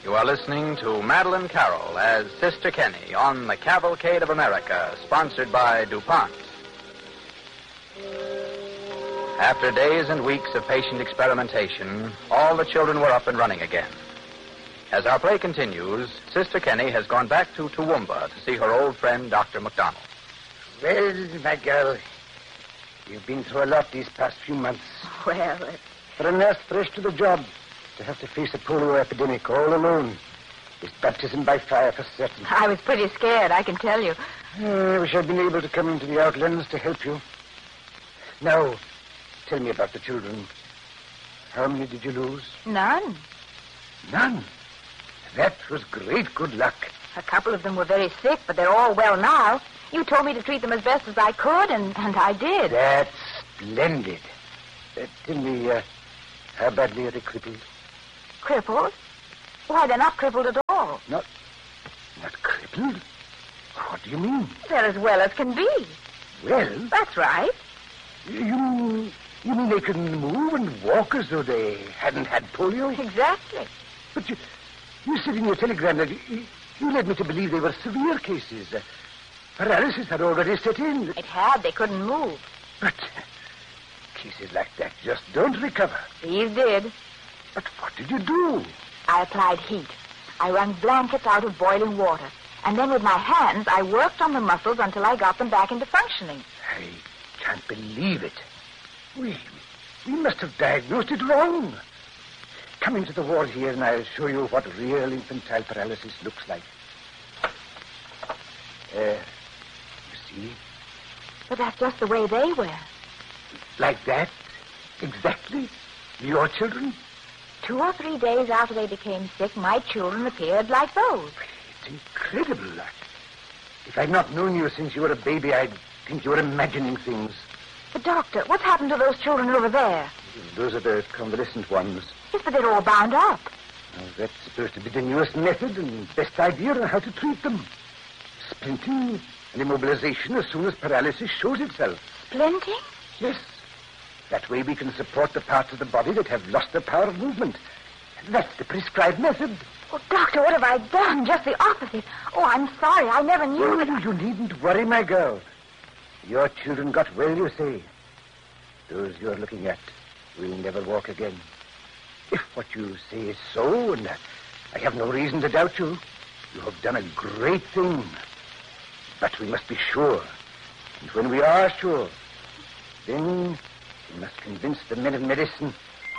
You are listening to Madeline Carroll as Sister Kenny on The Cavalcade of America, sponsored by DuPont. After days and weeks of patient experimentation, all the children were up and running again. As our play continues, Sister Kenny has gone back to Toowoomba to see her old friend, Dr. McDonald. Well, my girl, you've been through a lot these past few months. Well, For a nurse fresh to the job, to have to face a polio epidemic all alone is baptism by fire for certain. I was pretty scared, I can tell you. I wish I'd been able to come into the Outlands to help you. Now, tell me about the children. How many did you lose? None. None. That was great good luck. A couple of them were very sick, but they're all well now. You told me to treat them as best as I could, and I did. That's splendid. Tell me, how badly are they crippled? Crippled? Why, they're not crippled at all. Not crippled? What do you mean? They're as well as can be. Well, That's right. you mean they can move and walk as though they hadn't had polio? Exactly. But you said in your telegram that you led me to believe they were severe cases. Paralysis had already set in. It had. They couldn't move. But cases like that just don't recover. These did. But what did you do? I applied heat. I wrung blankets out of boiling water. And then with my hands, I worked on the muscles until I got them back into functioning. I can't believe it. We must have diagnosed it wrong. Come into the ward here and I'll show you what real infantile paralysis looks like. You see? But that's just the way they were. Like that? Exactly? Your children? 2 or 3 days after they became sick, my children appeared like those. It's incredible. If I'd not known you since you were a baby, I'd think you were imagining things. But, Doctor, what's happened to those children over there? Those are the convalescent ones. Yes, but they're all bound up. Now, that's supposed to be the newest method and best idea on how to treat them. Splinting and immobilization as soon as paralysis shows itself. Splinting? Yes. That way we can support the parts of the body that have lost their power of movement. That's the prescribed method. Oh, Doctor, what have I done? Just the opposite. Oh, I'm sorry. I never knew that. You needn't worry, my girl. Your children got well, you say. Those you're looking at will never walk again. If what you say is so, and I have no reason to doubt you, you have done a great thing. But we must be sure. And when we are sure, then we must convince the men of medicine.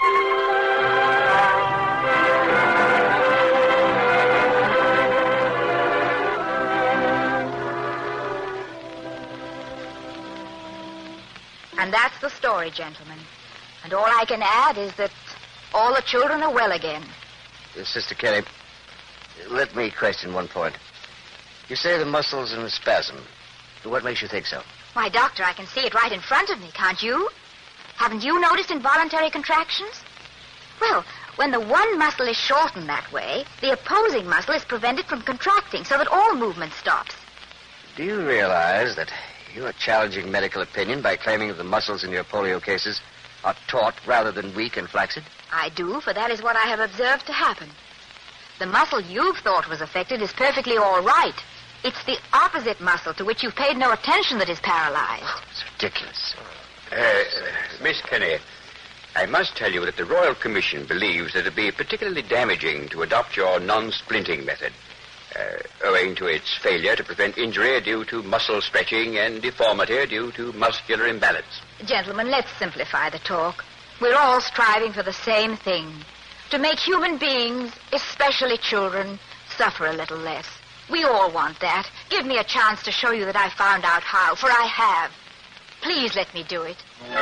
And that's the story, gentlemen. And all I can add is that all the children are well again. Sister Kenny, let me question one point. You say the muscles are in a spasm. What makes you think so? Why, Doctor, I can see it right in front of me, can't you? Haven't you noticed involuntary contractions? Well, when the one muscle is shortened that way, the opposing muscle is prevented from contracting so that all movement stops. Do you realize that you are challenging medical opinion by claiming that the muscles in your polio cases are taut rather than weak and flaccid? I do, for that is what I have observed to happen. The muscle you've thought was affected is perfectly all right. It's the opposite muscle to which you've paid no attention that is paralyzed. Oh, it's ridiculous. Miss Kenny, I must tell you that the Royal Commission believes that it would be particularly damaging to adopt your non-splinting method, owing to its failure to prevent injury due to muscle stretching and deformity due to muscular imbalance. Gentlemen, let's simplify the talk. We're all striving for the same thing, to make human beings, especially children, suffer a little less. We all want that. Give me a chance to show you that I found out how, for I have. Please let me do it.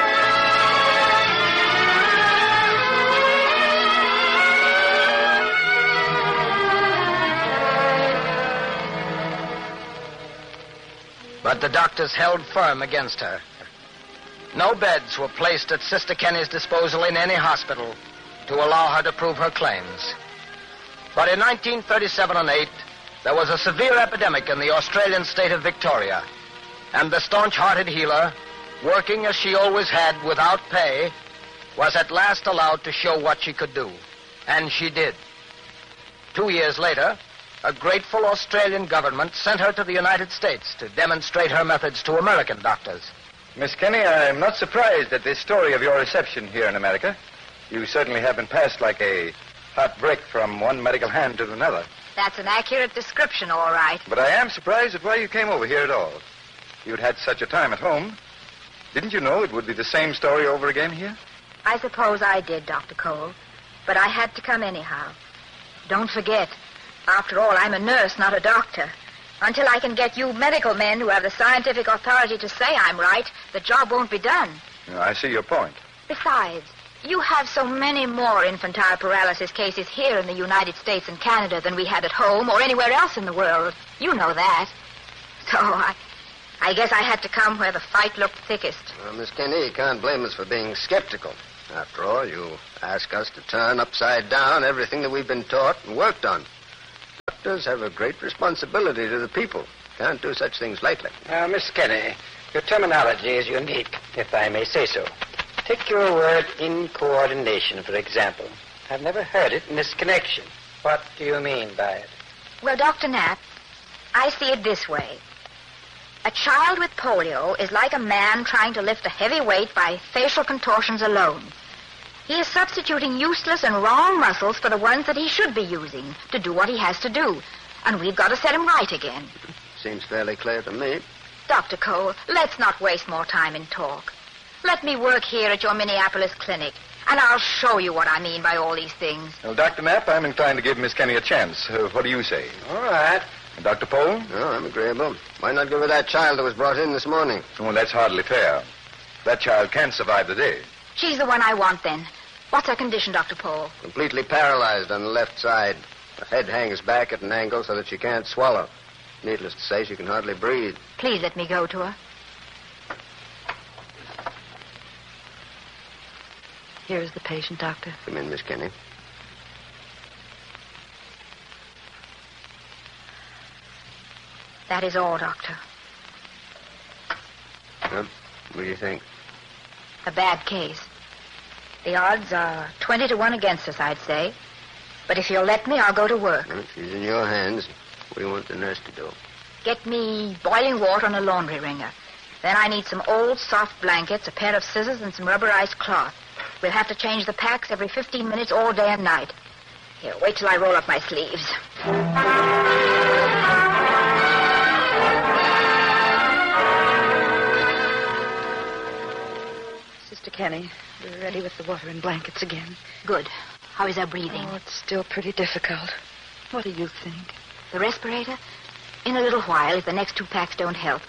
But the doctors held firm against her. No beds were placed at Sister Kenny's disposal in any hospital to allow her to prove her claims. But in 1937 and 8, there was a severe epidemic in the Australian state of Victoria, and the staunch-hearted healer, working as she always had without pay, was at last allowed to show what she could do. And she did. 2 years later, a grateful Australian government sent her to the United States to demonstrate her methods to American doctors. Miss Kenny, I'm not surprised at this story of your reception here in America. You certainly have been passed like a hot brick from one medical hand to another. That's an accurate description, all right. But I am surprised at why you came over here at all. You'd had such a time at home. Didn't you know it would be the same story over again here? I suppose I did, Dr. Cole. But I had to come anyhow. Don't forget, after all, I'm a nurse, not a doctor. Until I can get you medical men who have the scientific authority to say I'm right, the job won't be done. I see your point. Besides, you have so many more infantile paralysis cases here in the United States and Canada than we had at home or anywhere else in the world. You know that. So I guess I had to come where the fight looked thickest. Well, Miss Kenny, you can't blame us for being skeptical. After all, you ask us to turn upside down everything that we've been taught and worked on. Doctors have a great responsibility to the people. Can't do such things lightly. Now, Miss Kenny, your terminology is unique, if I may say so. Take your word incoordination, for example. I've never heard it in this connection. What do you mean by it? Well, Dr. Knapp, I see it this way. A child with polio is like a man trying to lift a heavy weight by facial contortions alone. He is substituting useless and wrong muscles for the ones that he should be using to do what he has to do. And we've got to set him right again. Seems fairly clear to me. Dr. Cole, let's not waste more time in talk. Let me work here at your Minneapolis clinic, and I'll show you what I mean by all these things. Well, Dr. Knapp, I'm inclined to give Miss Kenny a chance. What do you say? All right. And Dr. Pohl? No, I'm agreeable. Why not give her that child that was brought in this morning? Well, that's hardly fair. That child can't survive the day. She's the one I want, then. What's her condition, Dr. Pohl? Completely paralyzed on the left side. Her head hangs back at an angle so that she can't swallow. Needless to say, she can hardly breathe. Please let me go to her. Here's the patient, Doctor. Come in, Miss Kenny. That is all, Doctor. Well, what do you think? A bad case. The odds are 20 to 1 against us, I'd say. But if you'll let me, I'll go to work. Well, she's in your hands. What do you want the nurse to do? Get me boiling water and a laundry wringer. Then I need some old soft blankets, a pair of scissors, and some rubberized cloth. We'll have to change the packs every 15 minutes all day and night. Here, wait till I roll up my sleeves. Sister Kenny, we're ready with the water and blankets again. Good. How is her breathing? Oh, it's still pretty difficult. What do you think? The respirator? In a little while, if the next 2 packs don't help.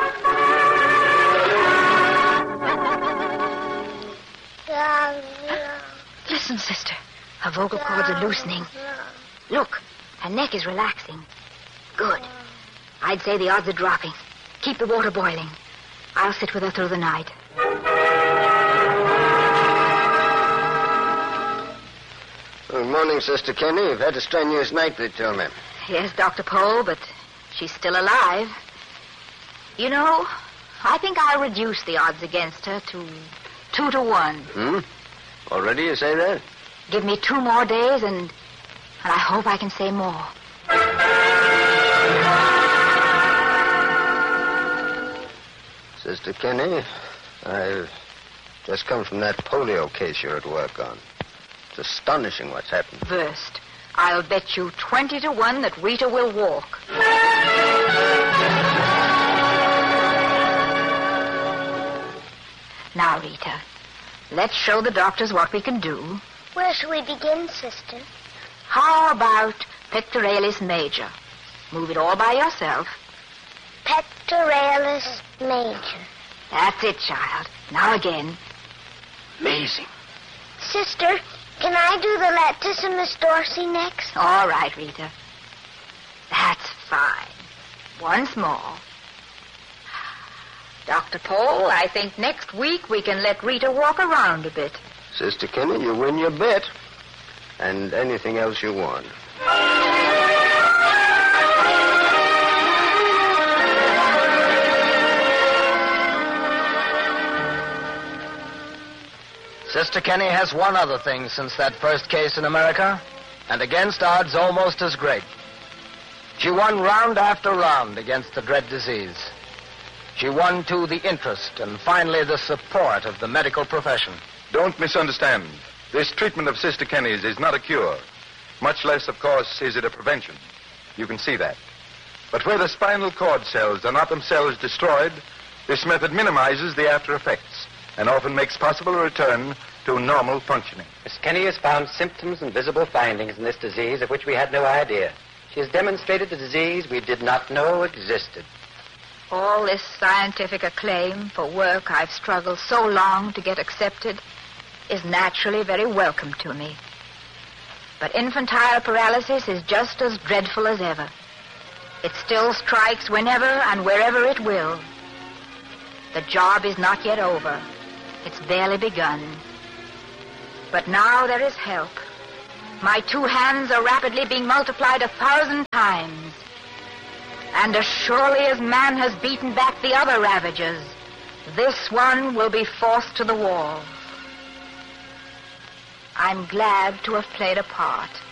Listen, sister. Her vocal cords are loosening. Look, her neck is relaxing. Good. I'd say the odds are dropping. Keep the water boiling. I'll sit with her through the night. Good morning, Sister Kenny. You've had a strenuous night, they tell me. Yes, Dr. Pohl, but she's still alive. You know, I think I'll reduce the odds against her to 2 to 1. Already you say that? Give me 2 more days, and I hope I can say more. Sister Kenny, I've just come from that polio case you're at work on. It's astonishing what's happened. First, I'll bet you 20 to 1 that Rita will walk. Now, Rita, let's show the doctors what we can do. Where shall we begin, sister? How about pectoralis major? Move it all by yourself. Pectoralis major. That's it, child. Now again. Amazing. Sister, can I do the latissimus dorsi next? All right, Rita. That's fine. Once more. Dr. Pohl, I think next week we can let Rita walk around a bit. Sister Kenny, you win your bet. And anything else you want. Sister Kenny has one other thing since that first case in America. and against odds almost as great. She won round after round against the dread disease. She won, too, the interest and finally the support of the medical profession. Don't misunderstand. This treatment of Sister Kenny's is not a cure. Much less, of course, is it a prevention. You can see that. But where the spinal cord cells are not themselves destroyed, this method minimizes the after effects and often makes possible a return to normal functioning. Miss Kenny has found symptoms and visible findings in this disease of which we had no idea. She has demonstrated the disease we did not know existed. All this scientific acclaim for work I've struggled so long to get accepted is naturally very welcome to me. But infantile paralysis is just as dreadful as ever. It still strikes whenever and wherever it will. The job is not yet over. It's barely begun. But now there is help. My 2 hands are rapidly being multiplied 1,000 times. And as surely as man has beaten back the other ravagers, this one will be forced to the wall. I'm glad to have played a part.